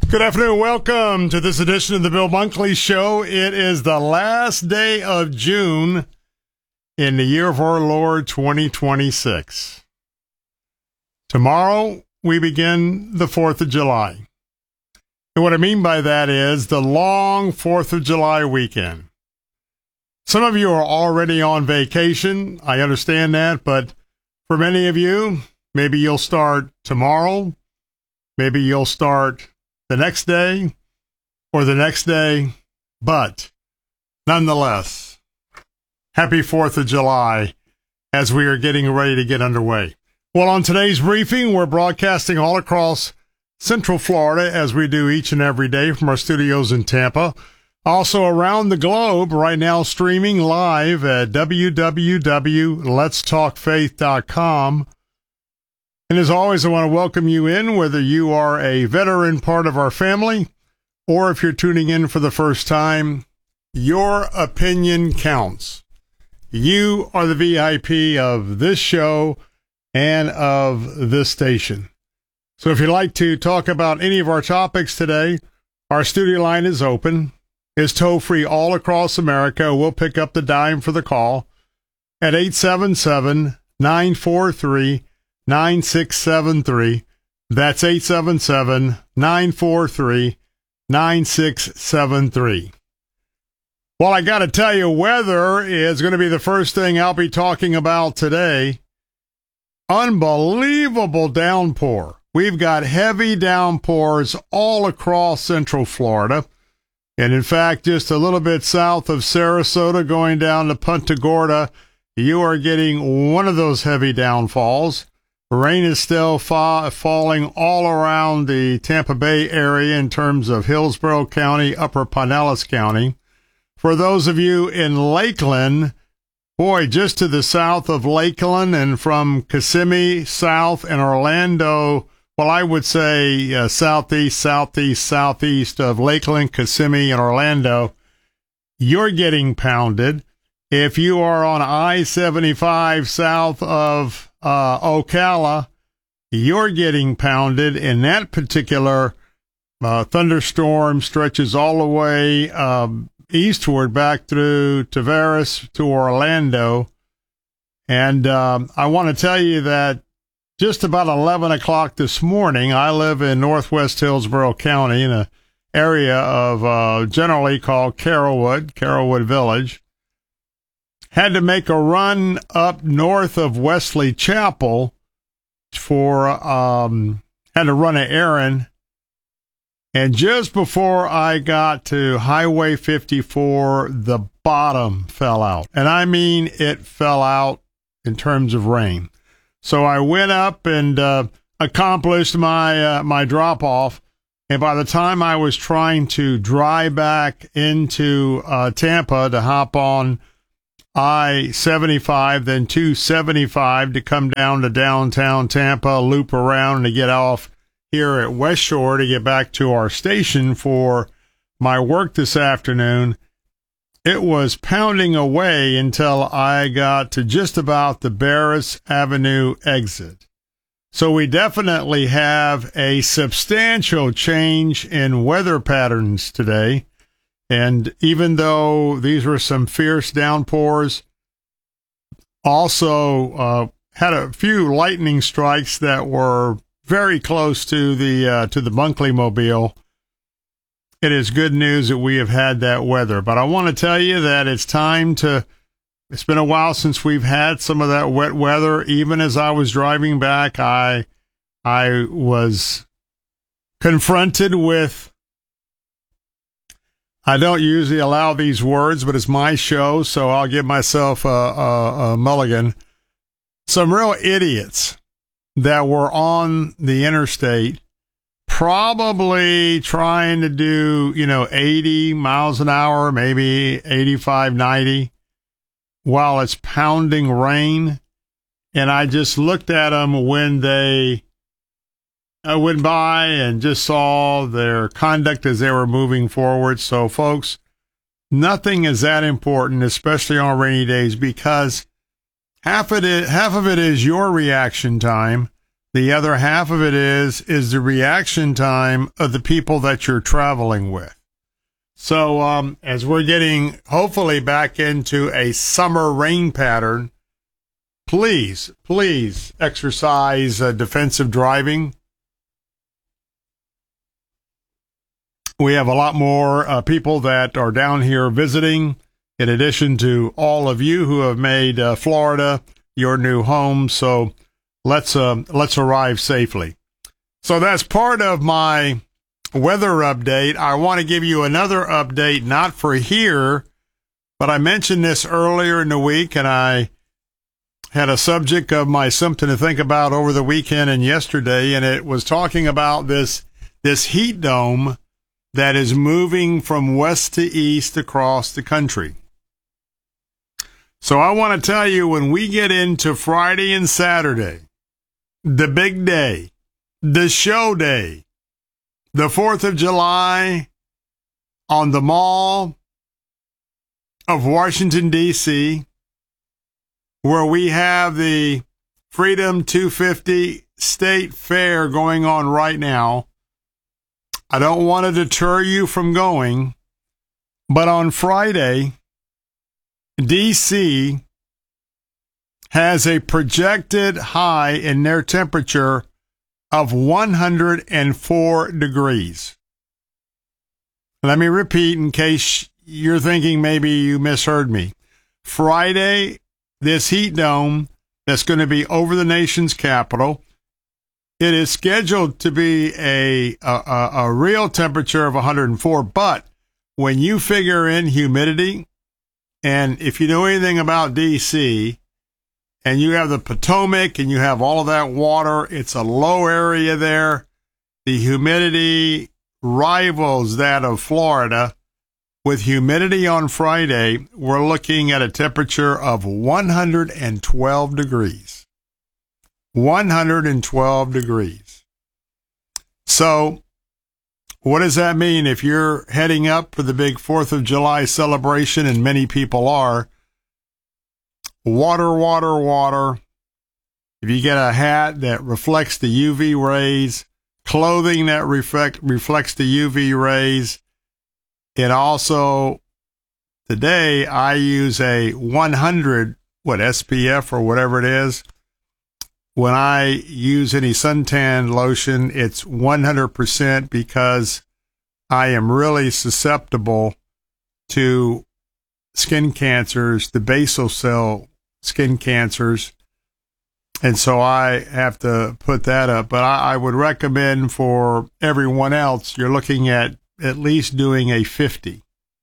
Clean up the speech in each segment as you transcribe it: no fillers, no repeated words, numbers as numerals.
Good afternoon. Welcome to this edition of the Bill Bunkley Show. It is the last day of June in the year of our Lord 2026. Tomorrow, we begin the 4th of July. And what I mean by that is the long 4th of July weekend. Some of you are already on vacation. I understand that, but for many of you, maybe you'll start tomorrow. Maybe you'll start the next day or the next day, but nonetheless, happy 4th of July as we are getting ready to get underway. Well, on today's briefing, we're broadcasting all across Central Florida as we do each and every day from our studios in Tampa. Also around the globe right now, streaming live at www.letstalkfaith.com. And as always, I want to welcome you in, whether you are a veteran part of our family or if you're tuning in for the first time. Your opinion counts. You are the VIP of this show and of this station. So if you'd like to talk about any of our topics today, our studio line is open. It's toll-free all across America. We'll pick up the dime for the call at 877-943-9673. That's 877-943-9673. Well, I got to tell you, weather is going to be the first thing I'll be talking about today. Unbelievable downpour. We've got heavy downpours all across Central Florida. And in fact, just a little bit south of Sarasota going down to Punta Gorda, you are getting one of those heavy downfalls. Rain is still falling all around the Tampa Bay area in terms of Hillsborough County, Upper Pinellas County. For those of you in Lakeland, boy, just to the south of Lakeland and from Kissimmee south and Orlando, well, I would say southeast of Lakeland, Kissimmee, and Orlando, you're getting pounded. If you are on I-75 south of Ocala, you're getting pounded, and that particular thunderstorm stretches all the way eastward back through Tavares to Orlando. And I want to tell you that just about 11 o'clock this morning, I live in northwest Hillsborough County in an area of generally called Carrollwood Village. Had to make a run up north of Wesley Chapel for, had to run an errand. And just before I got to Highway 54, the bottom fell out. And I mean, it fell out in terms of rain. So I went up and accomplished my drop-off. And by the time I was trying to drive back into Tampa to hop on I-75, then 275 to come down to downtown Tampa, loop around to get off here at West Shore to get back to our station for my work this afternoon, it was pounding away until I got to just about the Barris Avenue exit. So we definitely have a substantial change in weather patterns today. And even though these were some fierce downpours, also had a few lightning strikes that were very close to the Bunkley Mobile. It is good news that we have had that weather. But I want to tell you that it's been a while since we've had some of that wet weather. Even as I was driving back, I was confronted with, I don't usually allow these words, but it's my show, so I'll give myself a mulligan. Some real idiots that were on the interstate, probably trying to do, 80 miles an hour, maybe 85, 90, while it's pounding rain. And I just looked at them when they went by and just saw their conduct as they were moving forward. So, folks, nothing is that important, especially on rainy days, because half of it is your reaction time. The other half of it is the reaction time of the people that you're traveling with. So as we're getting hopefully back into a summer rain pattern, please exercise defensive driving. We have a lot more people that are down here visiting, in addition to all of you who have made Florida your new home. So let's arrive safely. So that's part of my weather update. I want to give you another update, not for here, but I mentioned this earlier in the week, and I had a subject of my something to think about over the weekend and yesterday, and it was talking about this heat dome that is moving from west to east across the country. So I want to tell you, when we get into Friday and Saturday, the big day, the show day, the 4th of July on the Mall of Washington, D.C., where we have the Freedom 250 State Fair going on right now. I don't want to deter you from going, but on Friday, D.C. has a projected high in their temperature of 104 degrees. Let me repeat in case you're thinking maybe you misheard me. Friday, this heat dome that's going to be over the nation's capital, it is scheduled to be a real temperature of 104, but when you figure in humidity, and if you know anything about D.C., and you have the Potomac and you have all of that water, it's a low area there. The humidity rivals that of Florida. With humidity on Friday, we're looking at a temperature of 112 degrees. 112 degrees. So, what does that mean if you're heading up for the big 4th of July celebration, and many people are? Water, water, water. If you get a hat that reflects the UV rays, clothing that reflects the UV rays, it also, today I use a 100, SPF or whatever it is. When I use any suntan lotion, it's 100% because I am really susceptible to skin cancers, the basal cell skin cancers. And so I have to put that up. But I would recommend for everyone else, you're looking at least doing a 50,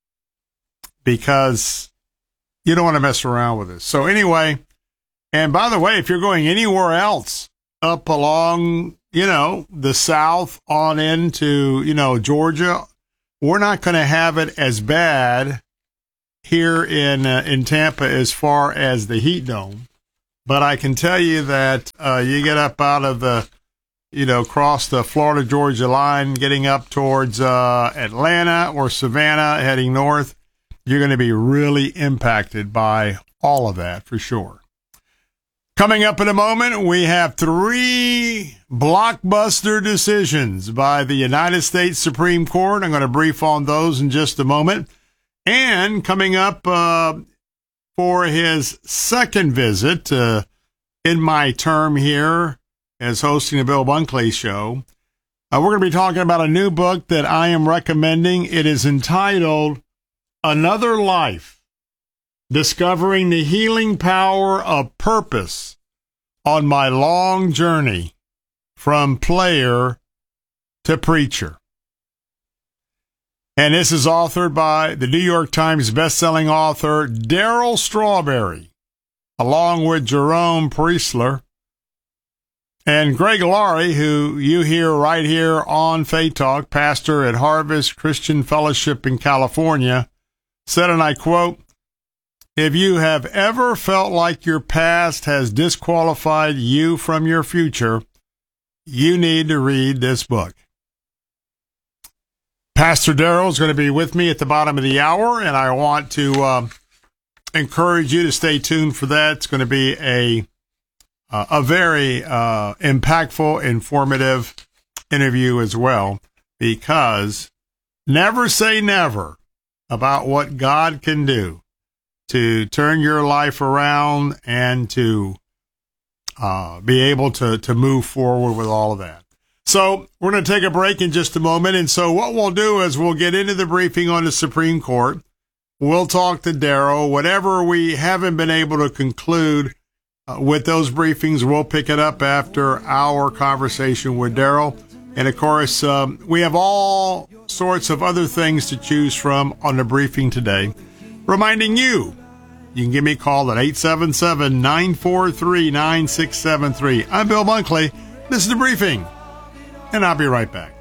because you don't want to mess around with this. So anyway, and by the way, if you're going anywhere else up along, the south on into, Georgia, we're not going to have it as bad here in Tampa as far as the heat dome. But I can tell you that you get up out of the, cross the Florida-Georgia line, getting up towards Atlanta or Savannah, heading north, you're going to be really impacted by all of that for sure. Coming up in a moment, we have 3 blockbuster decisions by the United States Supreme Court. I'm going to brief on those in just a moment. And coming up for his second visit in my term here as hosting the Bill Bunkley Show, we're going to be talking about a new book that I am recommending. It is entitled Another Life: Discovering the Healing Power of Purpose on My Long Journey from Player to Preacher. And this is authored by the New York Times bestselling author Darryl Strawberry, along with Jerome Priestler. And Greg Laurie, who you hear right here on Faith Talk, pastor at Harvest Christian Fellowship in California, said, and I quote, "If you have ever felt like your past has disqualified you from your future, you need to read this book." Pastor Darryl is going to be with me at the bottom of the hour, and I want to encourage you to stay tuned for that. It's going to be a a very impactful, informative interview as well, because never say never about what God can do to turn your life around and to be able to move forward with all of that. So we're going to take a break in just a moment. And so what we'll do is we'll get into the briefing on the Supreme Court. We'll talk to Daryl. Whatever we haven't been able to conclude with those briefings, we'll pick it up after our conversation with Daryl. And, of course, we have all sorts of other things to choose from on the briefing today. Reminding you, you can give me a call at 877-943-9673. I'm Bill Bunkley. This is the briefing, and I'll be right back.